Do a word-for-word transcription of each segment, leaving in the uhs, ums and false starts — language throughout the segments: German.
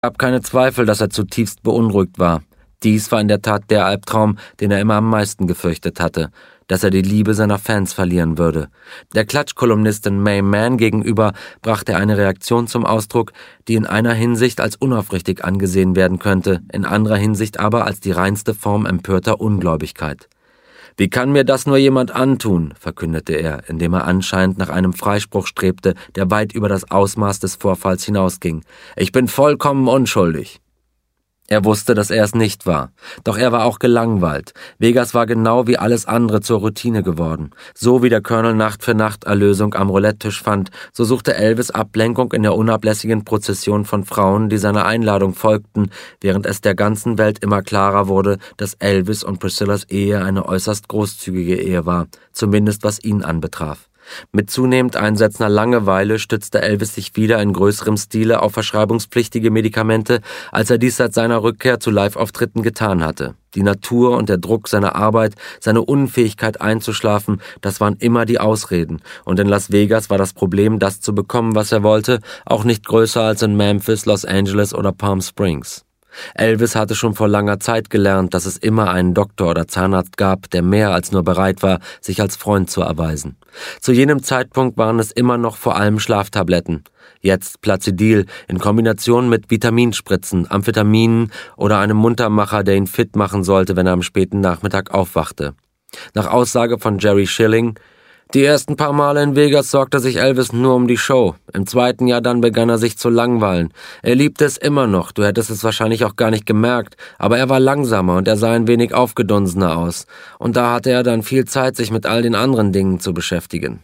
Es gab keine Zweifel, dass er zutiefst beunruhigt war. Dies war in der Tat der Albtraum, den er immer am meisten gefürchtet hatte, dass er die Liebe seiner Fans verlieren würde. Der Klatschkolumnistin May Mann gegenüber brachte er eine Reaktion zum Ausdruck, die in einer Hinsicht als unaufrichtig angesehen werden könnte, in anderer Hinsicht aber als die reinste Form empörter Ungläubigkeit. »Wie kann mir das nur jemand antun?«, verkündete er, indem er anscheinend nach einem Freispruch strebte, der weit über das Ausmaß des Vorfalls hinausging. »Ich bin vollkommen unschuldig.« Er wusste, dass er es nicht war. Doch er war auch gelangweilt. Vegas war genau wie alles andere zur Routine geworden. So wie der Colonel Nacht für Nacht Erlösung am Roulette-Tisch fand, so suchte Elvis Ablenkung in der unablässigen Prozession von Frauen, die seiner Einladung folgten, während es der ganzen Welt immer klarer wurde, dass Elvis und Priscillas Ehe eine äußerst großzügige Ehe war, zumindest was ihn anbetraf. Mit zunehmend einsetzender Langeweile stützte Elvis sich wieder in größerem Stile auf verschreibungspflichtige Medikamente, als er dies seit seiner Rückkehr zu Live-Auftritten getan hatte. Die Natur und der Druck seiner Arbeit, seine Unfähigkeit einzuschlafen, das waren immer die Ausreden. Und in Las Vegas war das Problem, das zu bekommen, was er wollte, auch nicht größer als in Memphis, Los Angeles oder Palm Springs. Elvis hatte schon vor langer Zeit gelernt, dass es immer einen Doktor oder Zahnarzt gab, der mehr als nur bereit war, sich als Freund zu erweisen. Zu jenem Zeitpunkt waren es immer noch vor allem Schlaftabletten. Jetzt Plazidil in Kombination mit Vitaminspritzen, Amphetaminen oder einem Muntermacher, der ihn fit machen sollte, wenn er am späten Nachmittag aufwachte. Nach Aussage von Jerry Schilling: Die ersten paar Male in Vegas sorgte sich Elvis nur um die Show. Im zweiten Jahr dann begann er sich zu langweilen. Er liebte es immer noch, du hättest es wahrscheinlich auch gar nicht gemerkt, aber er war langsamer und er sah ein wenig aufgedunsener aus. Und da hatte er dann viel Zeit, sich mit all den anderen Dingen zu beschäftigen.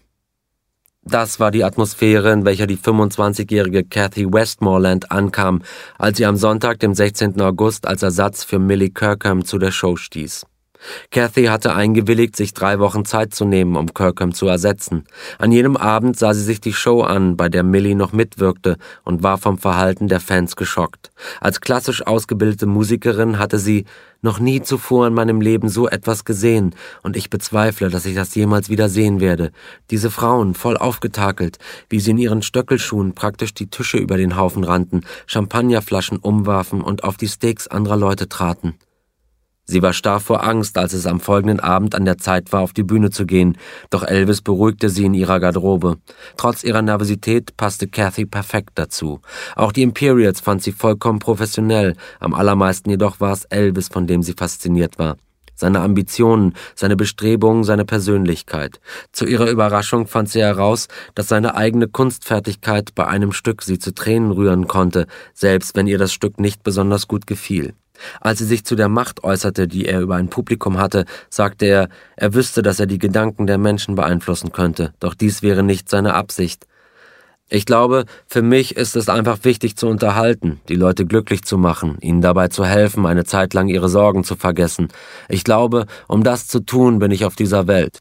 Das war die Atmosphäre, in welcher die fünfundzwanzigjährige Kathy Westmoreland ankam, als sie am Sonntag, dem sechzehnten August, als Ersatz für Millie Kirkham zu der Show stieß. Kathy hatte eingewilligt, sich drei Wochen Zeit zu nehmen, um Kirkham zu ersetzen. An jenem Abend sah sie sich die Show an, bei der Millie noch mitwirkte, und war vom Verhalten der Fans geschockt. Als klassisch ausgebildete Musikerin hatte sie noch nie zuvor in meinem Leben so etwas gesehen, und ich bezweifle, dass ich das jemals wieder sehen werde. Diese Frauen, voll aufgetakelt, wie sie in ihren Stöckelschuhen praktisch die Tische über den Haufen rannten, Champagnerflaschen umwarfen und auf die Steaks anderer Leute traten. Sie war starr vor Angst, als es am folgenden Abend an der Zeit war, auf die Bühne zu gehen, doch Elvis beruhigte sie in ihrer Garderobe. Trotz ihrer Nervosität passte Kathy perfekt dazu. Auch die Imperials fand sie vollkommen professionell, am allermeisten jedoch war es Elvis, von dem sie fasziniert war. Seine Ambitionen, seine Bestrebungen, seine Persönlichkeit. Zu ihrer Überraschung fand sie heraus, dass seine eigene Kunstfertigkeit bei einem Stück sie zu Tränen rühren konnte, selbst wenn ihr das Stück nicht besonders gut gefiel. Als sie sich zu der Macht äußerte, die er über ein Publikum hatte, sagte er, er wüsste, dass er die Gedanken der Menschen beeinflussen könnte, doch dies wäre nicht seine Absicht. Ich glaube, für mich ist es einfach wichtig zu unterhalten, die Leute glücklich zu machen, ihnen dabei zu helfen, eine Zeit lang ihre Sorgen zu vergessen. Ich glaube, um das zu tun, bin ich auf dieser Welt.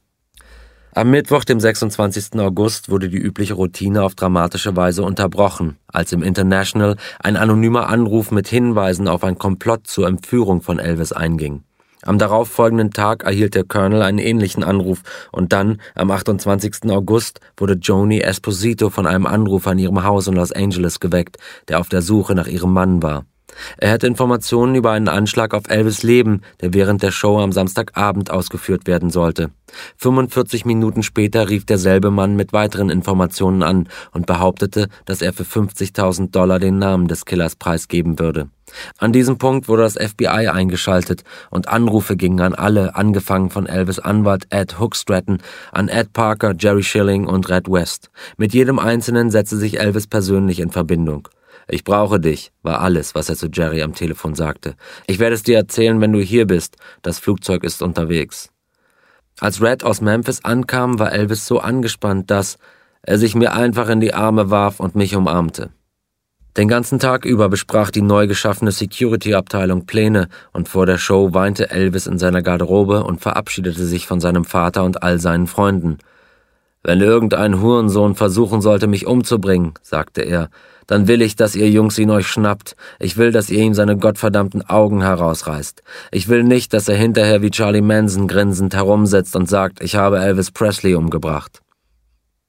Am Mittwoch, dem sechsundzwanzigsten August, wurde die übliche Routine auf dramatische Weise unterbrochen, als im International ein anonymer Anruf mit Hinweisen auf ein Komplott zur Entführung von Elvis einging. Am darauffolgenden Tag erhielt der Colonel einen ähnlichen Anruf und dann, am achtundzwanzigsten August, wurde Joni Esposito von einem Anruf an ihrem Haus in Los Angeles geweckt, der auf der Suche nach ihrem Mann war. Er hätte Informationen über einen Anschlag auf Elvis' Leben, der während der Show am Samstagabend ausgeführt werden sollte. fünfundvierzig Minuten später rief derselbe Mann mit weiteren Informationen an und behauptete, dass er für fünfzigtausend Dollar den Namen des Killers preisgeben würde. An diesem Punkt wurde das F B I eingeschaltet und Anrufe gingen an alle, angefangen von Elvis' Anwalt Ed Hookstratton, an Ed Parker, Jerry Schilling und Red West. Mit jedem Einzelnen setzte sich Elvis persönlich in Verbindung. »Ich brauche dich«, war alles, was er zu Jerry am Telefon sagte. »Ich werde es dir erzählen, wenn du hier bist. Das Flugzeug ist unterwegs.« Als Red aus Memphis ankam, war Elvis so angespannt, dass er sich mir einfach in die Arme warf und mich umarmte. Den ganzen Tag über besprach die neu geschaffene Security-Abteilung Pläne und vor der Show weinte Elvis in seiner Garderobe und verabschiedete sich von seinem Vater und all seinen Freunden. »Wenn irgendein Hurensohn versuchen sollte, mich umzubringen«, sagte er, »dann will ich, dass ihr Jungs ihn euch schnappt. Ich will, dass ihr ihm seine gottverdammten Augen herausreißt. Ich will nicht, dass er hinterher wie Charlie Manson grinsend herumsitzt und sagt, ich habe Elvis Presley umgebracht.«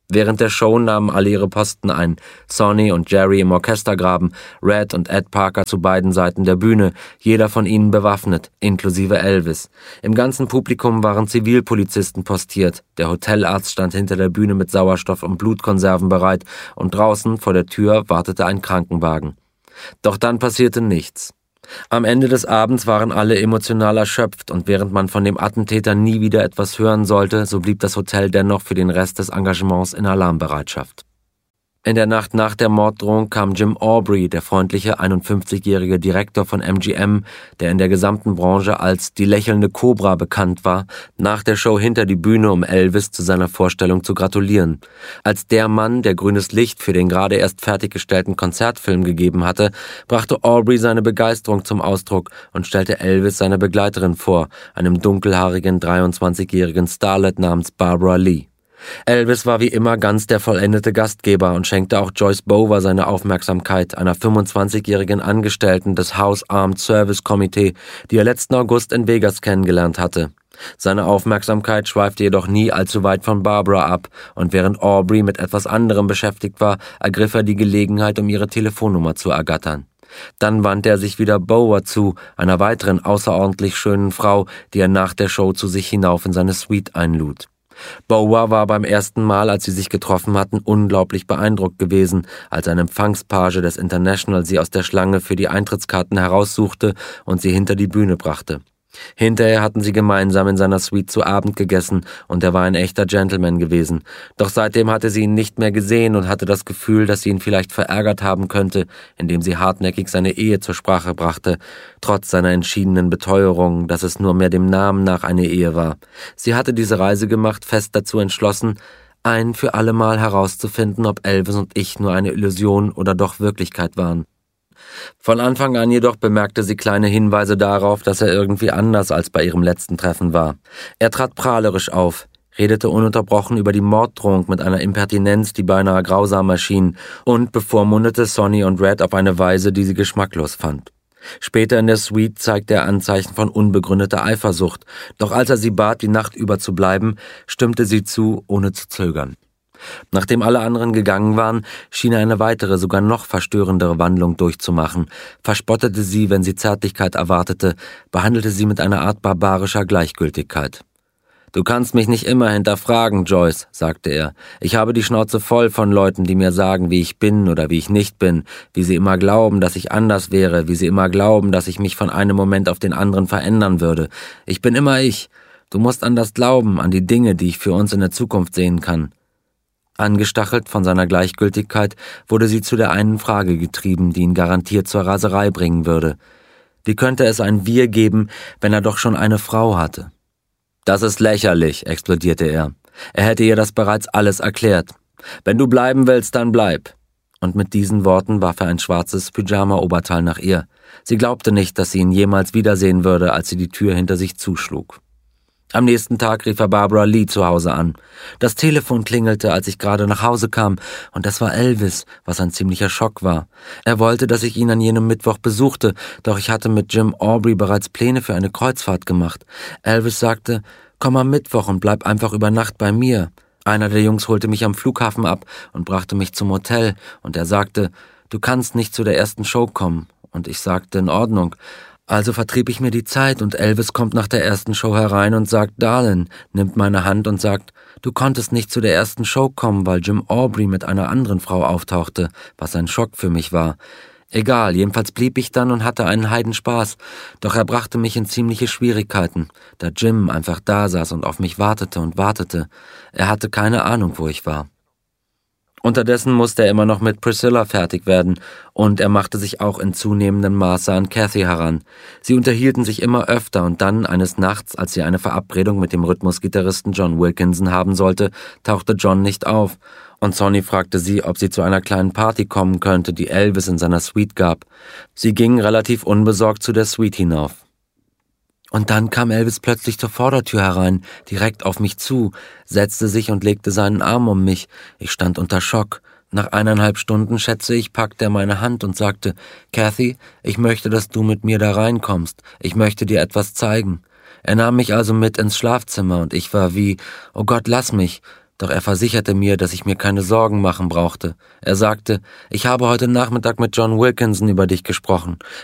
Während der Show nahmen alle ihre Posten ein. Sonny und Jerry im Orchestergraben, Red und Ed Parker zu beiden Seiten der Bühne, jeder von ihnen bewaffnet, inklusive Elvis. Im ganzen Publikum waren Zivilpolizisten postiert. Der Hotelarzt stand hinter der Bühne mit Sauerstoff und Blutkonserven bereit und draußen vor der Tür wartete ein Krankenwagen. Doch dann passierte nichts. Am Ende des Abends waren alle emotional erschöpft und während man von dem Attentäter nie wieder etwas hören sollte, so blieb das Hotel dennoch für den Rest des Engagements in Alarmbereitschaft. In der Nacht nach der Morddrohung kam Jim Aubrey, der freundliche einundfünfzigjährige Direktor von M G M, der in der gesamten Branche als die lächelnde Kobra bekannt war, nach der Show hinter die Bühne, um Elvis zu seiner Vorstellung zu gratulieren. Als der Mann, der grünes Licht für den gerade erst fertiggestellten Konzertfilm gegeben hatte, brachte Aubrey seine Begeisterung zum Ausdruck und stellte Elvis seine Begleiterin vor, einem dunkelhaarigen dreiundzwanzigjährigen Starlet namens Barbara Lee. Elvis war wie immer ganz der vollendete Gastgeber und schenkte auch Joyce Bower seine Aufmerksamkeit, einer fünfundzwanzigjährigen Angestellten des House Armed Service Committee, die er letzten August in Vegas kennengelernt hatte. Seine Aufmerksamkeit schweifte jedoch nie allzu weit von Barbara ab, und während Aubrey mit etwas anderem beschäftigt war, ergriff er die Gelegenheit, um ihre Telefonnummer zu ergattern. Dann wandte er sich wieder Bower zu, einer weiteren außerordentlich schönen Frau, die er nach der Show zu sich hinauf in seine Suite einlud. Bower war beim ersten Mal, als sie sich getroffen hatten, unglaublich beeindruckt gewesen, als ein Empfangspage des International sie aus der Schlange für die Eintrittskarten heraussuchte und sie hinter die Bühne brachte. Hinterher hatten sie gemeinsam in seiner Suite zu Abend gegessen und er war ein echter Gentleman gewesen. Doch seitdem hatte sie ihn nicht mehr gesehen und hatte das Gefühl, dass sie ihn vielleicht verärgert haben könnte, indem sie hartnäckig seine Ehe zur Sprache brachte, trotz seiner entschiedenen Beteuerung, dass es nur mehr dem Namen nach eine Ehe war. Sie hatte diese Reise gemacht, fest dazu entschlossen, ein für allemal herauszufinden, ob Elvis und ich nur eine Illusion oder doch Wirklichkeit waren. Von Anfang an jedoch bemerkte sie kleine Hinweise darauf, dass er irgendwie anders als bei ihrem letzten Treffen war. Er trat prahlerisch auf, redete ununterbrochen über die Morddrohung mit einer Impertinenz, die beinahe grausam erschien, und bevormundete Sonny und Red auf eine Weise, die sie geschmacklos fand. Später in der Suite zeigte er Anzeichen von unbegründeter Eifersucht, doch als er sie bat, die Nacht über zu bleiben, stimmte sie zu, ohne zu zögern. Nachdem alle anderen gegangen waren, schien er eine weitere, sogar noch verstörendere Wandlung durchzumachen, verspottete sie, wenn sie Zärtlichkeit erwartete, behandelte sie mit einer Art barbarischer Gleichgültigkeit. »Du kannst mich nicht immer hinterfragen, Joyce«, sagte er. »Ich habe die Schnauze voll von Leuten, die mir sagen, wie ich bin oder wie ich nicht bin, wie sie immer glauben, dass ich anders wäre, wie sie immer glauben, dass ich mich von einem Moment auf den anderen verändern würde. Ich bin immer ich. Du musst an das glauben, an die Dinge, die ich für uns in der Zukunft sehen kann.« Angestachelt von seiner Gleichgültigkeit wurde sie zu der einen Frage getrieben, die ihn garantiert zur Raserei bringen würde. Wie könnte es ein Wir geben, wenn er doch schon eine Frau hatte? »Das ist lächerlich«, explodierte er. Er hätte ihr das bereits alles erklärt. »Wenn du bleiben willst, dann bleib.« Und mit diesen Worten warf er ein schwarzes Pyjama-Oberteil nach ihr. Sie glaubte nicht, dass sie ihn jemals wiedersehen würde, als sie die Tür hinter sich zuschlug. Am nächsten Tag rief er Barbara Lee zu Hause an. Das Telefon klingelte, als ich gerade nach Hause kam, und das war Elvis, was ein ziemlicher Schock war. Er wollte, dass ich ihn an jenem Mittwoch besuchte, doch ich hatte mit Jim Aubrey bereits Pläne für eine Kreuzfahrt gemacht. Elvis sagte, komm am Mittwoch und bleib einfach über Nacht bei mir. Einer der Jungs holte mich am Flughafen ab und brachte mich zum Hotel, und er sagte, du kannst nicht zu der ersten Show kommen. Und ich sagte, in Ordnung. Also vertrieb ich mir die Zeit und Elvis kommt nach der ersten Show herein und sagt, Darlin, nimmt meine Hand und sagt, du konntest nicht zu der ersten Show kommen, weil Jim Aubrey mit einer anderen Frau auftauchte, was ein Schock für mich war. Egal, jedenfalls blieb ich dann und hatte einen Heidenspaß, doch er brachte mich in ziemliche Schwierigkeiten, da Jim einfach da saß und auf mich wartete und wartete. Er hatte keine Ahnung, wo ich war. Unterdessen musste er immer noch mit Priscilla fertig werden und er machte sich auch in zunehmendem Maße an Kathy heran. Sie unterhielten sich immer öfter und dann, eines Nachts, als sie eine Verabredung mit dem Rhythmusgitarristen John Wilkinson haben sollte, tauchte John nicht auf und Sonny fragte sie, ob sie zu einer kleinen Party kommen könnte, die Elvis in seiner Suite gab. Sie gingen relativ unbesorgt zu der Suite hinauf. Und dann kam Elvis plötzlich zur Vordertür herein, direkt auf mich zu, setzte sich und legte seinen Arm um mich. Ich stand unter Schock. Nach eineinhalb Stunden, schätze ich, packte er meine Hand und sagte, Kathy, ich möchte, dass du mit mir da reinkommst. Ich möchte dir etwas zeigen. Er nahm mich also mit ins Schlafzimmer und ich war wie, oh Gott, lass mich. Doch er versicherte mir, dass ich mir keine Sorgen machen brauchte. Er sagte, ich habe heute Nachmittag mit John Wilkinson über dich gesprochen.